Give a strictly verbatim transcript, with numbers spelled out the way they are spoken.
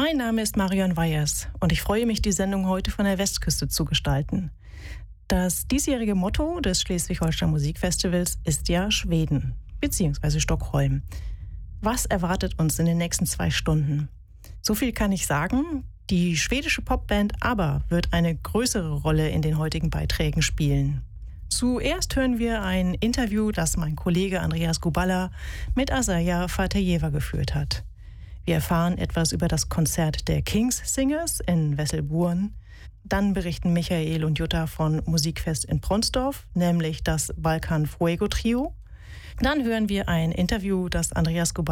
Mein Name ist Marion Weyers und ich freue mich, die Sendung heute von der Westküste zu gestalten. Das diesjährige Motto des Schleswig-Holstein Musikfestivals ist ja Schweden bzw. Stockholm. Was erwartet uns in den nächsten zwei Stunden? So viel kann ich sagen. Die schwedische Popband ABBA wird eine größere Rolle in den heutigen Beiträgen spielen. Zuerst hören wir ein Interview, das mein Kollege Andreas Guballa mit Asaja Fatejeva geführt hat. Wir erfahren etwas über das Konzert der Kings Singers in Wesselburen. Dann berichten Michael und Jutta von Musikfest in Pronsdorf, nämlich das Balkan Fuego Trio. Dann hören wir ein Interview, das Andreas Guballa